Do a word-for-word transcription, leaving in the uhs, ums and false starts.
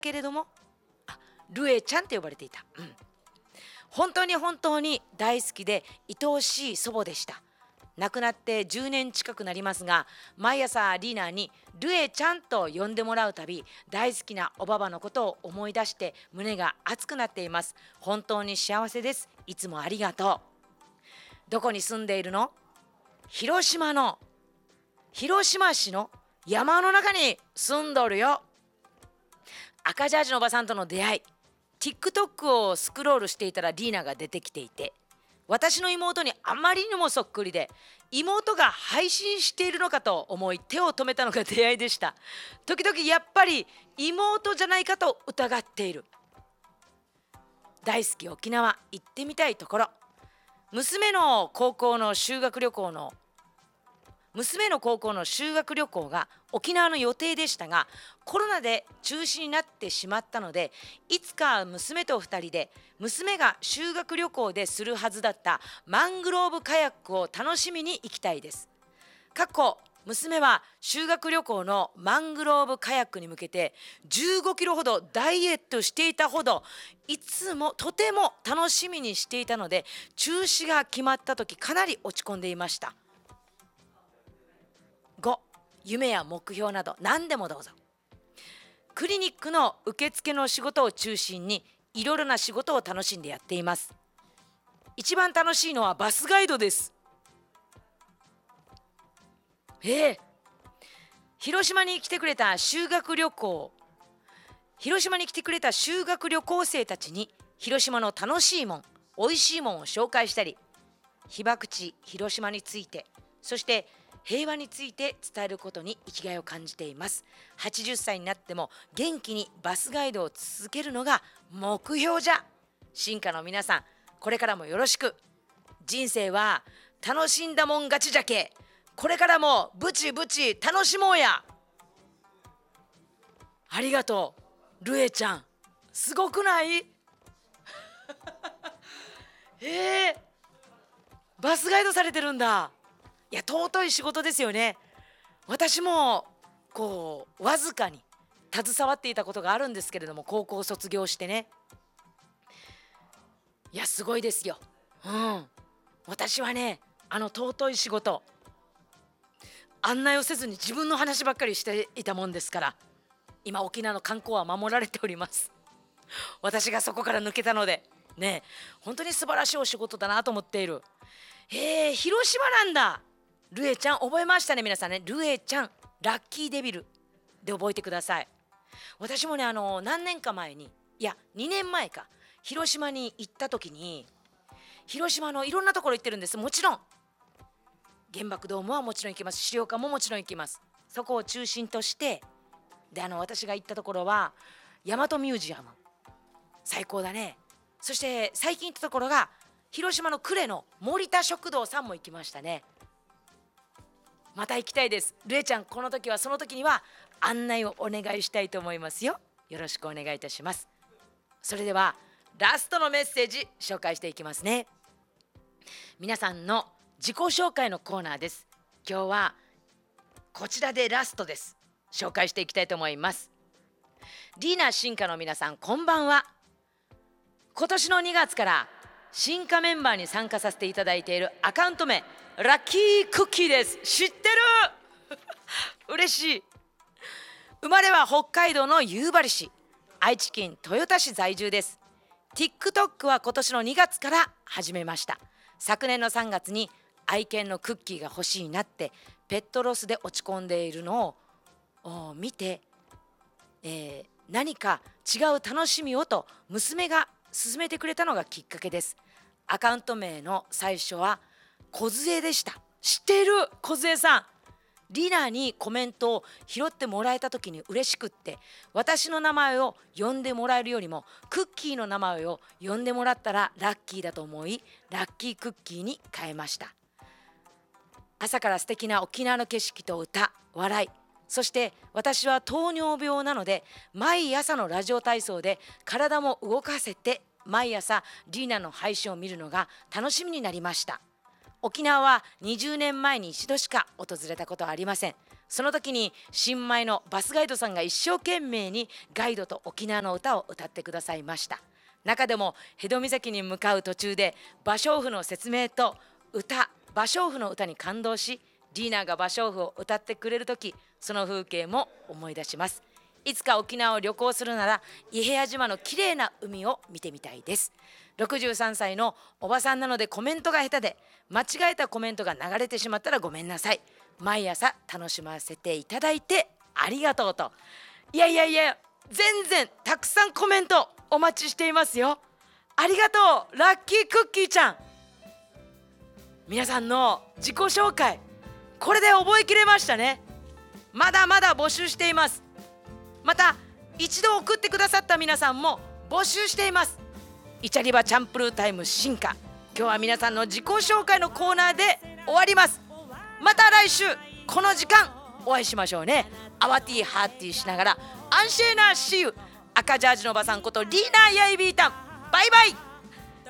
けれども、あ、ルエちゃんと呼ばれていた、うん、本当に本当に大好きで愛おしい祖母でした。亡くなってじゅうねん近くなりますが、毎朝リーナにルエちゃんと呼んでもらうたび、大好きなおばばのことを思い出して胸が熱くなっています。本当に幸せです。いつもありがとう。どこに住んでいるの？広島の広島市の山の中に住んどるよ。赤ジャージのおばさんとの出会い、 TikTok をスクロールしていたらリーナが出てきていて、私の妹にあまりにもそっくりで、妹が配信しているのかと思い手を止めたのが出会いでした。時々やっぱり妹じゃないかと疑っている。大好き沖縄、行ってみたいところ。娘の高校の修学旅行の娘の高校の修学旅行が沖縄の予定でしたが、コロナで中止になってしまったので、いつか娘とふたりで娘が修学旅行でするはずだったマングローブカヤックを楽しみに行きたいです。過去娘は修学旅行のマングローブカヤックに向けてじゅうごキロほどダイエットしていたほど、いつもとても楽しみにしていたので、中止が決まった時かなり落ち込んでいました。ご、夢や目標など何でもどうぞ。クリニックの受付の仕事を中心にいろいろな仕事を楽しんでやっています。一番楽しいのはバスガイドです。ええ、広島に来てくれた修学旅行広島に来てくれた修学旅行生たちに広島の楽しいもん、おいしいもんを紹介したり、被爆地広島について、そして平和について伝えることに生きがいを感じています。はちじゅっさいになっても元気にバスガイドを続けるのが目標じゃ。進化の皆さん、これからもよろしく。人生は楽しんだもん勝ちじゃけ。これからもブチブチ楽しもうや。ありがとうルエちゃん、すごくない？えー、バスガイドされてるんだ。いや、尊い仕事ですよね。私もこうわずかに携わっていたことがあるんですけれども、高校を卒業してね。いや、すごいですよ。うん、私はね、あの尊い仕事、案内をせずに自分の話ばっかりしていたもんですから、今沖縄の観光は守られております。私がそこから抜けたのでね、本当に素晴らしいお仕事だなと思っている。へえ、広島なんだ。ルエちゃん、覚えましたね皆さんね。ルエちゃん、ラッキーデビルで覚えてください。私もね、あの何年か前に、いやにねんまえか、広島に行った時に、広島のいろんなところ行ってるんです。もちろん原爆ドームはもちろん行きます。資料館ももちろん行きます。そこを中心として、であの私が行ったところは大和ミュージアム、最高だね。そして最近行ったところが広島の呉の森田食堂さんも行きましたね。また行きたいです。ルエちゃん、この時はその時には案内をお願いしたいと思いますよ。よろしくお願いいたします。それではラストのメッセージ紹介していきますね。皆さんの自己紹介のコーナーです。今日はこちらでラストです。紹介していきたいと思います。リーナ進化の皆さん、こんばんは。今年のにがつから進化メンバーに参加させていただいているアカウント名ラッキークッキーです。知ってる嬉しい。生まれは北海道の夕張市、愛知県豊田市在住です。 TikTok は今年のにがつから始めました。昨年のさんがつに愛犬のクッキーが欲しいなってペットロスで落ち込んでいるのを見て、えー、何か違う楽しみをと娘が勧めてくれたのがきっかけです。アカウント名の最初は梢でした。知っている梢さん、リナにコメントを拾ってもらえた時に嬉しくって、私の名前を呼んでもらえるよりもクッキーの名前を呼んでもらったらラッキーだと思い、ラッキークッキーに変えました。朝から素敵な沖縄の景色と歌、笑い、そして私は糖尿病なので毎朝のラジオ体操で体も動かせて、毎朝リーナの配信を見るのが楽しみになりました。沖縄はにじゅうねんまえに一度しか訪れたことはありません。 その時に新米のバスガイドさんが一生懸命にガイドと沖縄の歌を歌ってくださいました。中でも辺戸岬に向かう途中で芭蕉布の説明と歌芭蕉布の歌に感動し、リーナが芭蕉布を歌ってくれる時、その風景も思い出します。いつか沖縄を旅行するなら伊平屋島の綺麗な海を見てみたいです。ろくじゅうさんさいのおばさんなのでコメントが下手で、間違えたコメントが流れてしまったらごめんなさい。毎朝楽しませていただいてありがとうと。いやいやいや、全然たくさんコメントお待ちしていますよ。ありがとうラッキークッキーちゃん。皆さんの自己紹介、これで覚えきれましたね。まだまだ募集しています。また一度送ってくださった皆さんも募集しています。イチャリバチャンプルータイム進化、今日は皆さんの自己紹介のコーナーで終わります。また来週この時間お会いしましょうね。アワティーハーティーしながらアンシェーナーシーユ、赤ジャージのおばさんことリーナーヤイビータン。